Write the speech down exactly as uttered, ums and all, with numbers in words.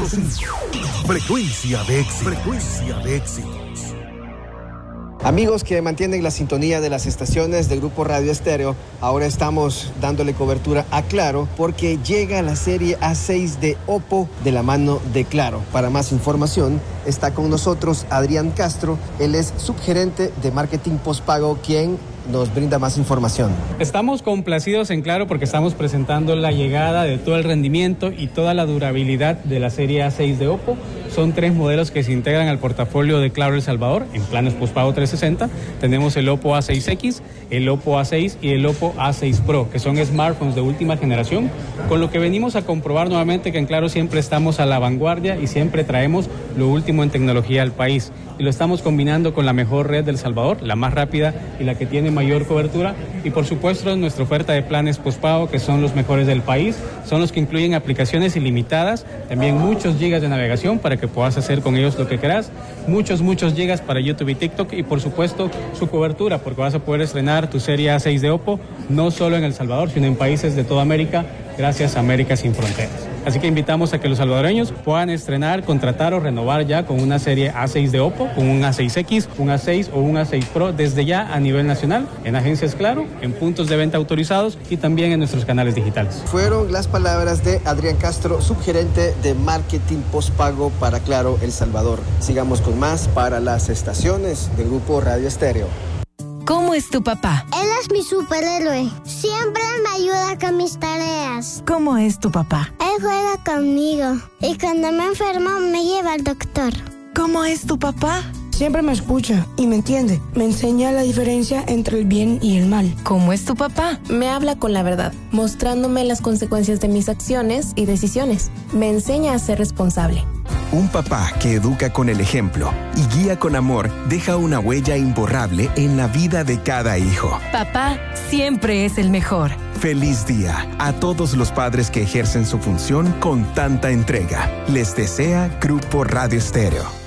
cinco. Frecuencia de éxito. Frecuencia de éxitos. Amigos que mantienen la sintonía de las estaciones del Grupo Radio Estéreo, ahora estamos dándole cobertura a Claro porque llega la serie A seis de Oppo de la mano de Claro. Para más información está con nosotros Adrián Castro, él es subgerente de marketing postpago, quien nos brinda más información. Estamos complacidos en Claro porque estamos presentando la llegada de todo el rendimiento y toda la durabilidad de la serie A seis de Oppo. Son tres modelos que se integran al portafolio de Claro El Salvador en planes postpago trescientos sesenta. Tenemos el Oppo A seis X, el Oppo A seis y el Oppo A seis Pro, que son smartphones de última generación, con lo que venimos a comprobar nuevamente que en Claro siempre estamos a la vanguardia y siempre traemos lo último en tecnología al país. Y lo estamos combinando con la mejor red del Salvador, la más rápida y la que tiene mayor cobertura, y por supuesto nuestra oferta de planes postpago, que son los mejores del país, son los que incluyen aplicaciones ilimitadas, también muchos gigas de navegación para que puedas hacer con ellos lo que quieras, muchos, muchos gigas para YouTube y TikTok, y por supuesto su cobertura, porque vas a poder estrenar tu serie A seis de Oppo no solo en El Salvador, sino en países de toda América, gracias a América Sin Fronteras. Así que invitamos a que los salvadoreños puedan estrenar, contratar o renovar ya con una serie A seis de Oppo, con un A seis X, un A seis o un A seis Pro desde ya a nivel nacional, en agencias Claro, en puntos de venta autorizados y también en nuestros canales digitales. Fueron las palabras de Adrián Castro, subgerente de marketing postpago para Claro El Salvador. Sigamos con más para las estaciones del Grupo Radio Estéreo. ¿Cómo es tu papá? Él es mi superhéroe. Siempre me ayuda con mis tareas. ¿Cómo es tu papá? Él juega conmigo y cuando me enfermo me lleva al doctor. ¿Cómo es tu papá? Siempre me escucha y me entiende. Me enseña la diferencia entre el bien y el mal. ¿Cómo es tu papá? Me habla con la verdad, mostrándome las consecuencias de mis acciones y decisiones. Me enseña a ser responsable. Un papá que educa con el ejemplo y guía con amor deja una huella imborrable en la vida de cada hijo. Papá siempre es el mejor. Feliz día a todos los padres que ejercen su función con tanta entrega. Les desea Grupo Radio Estéreo.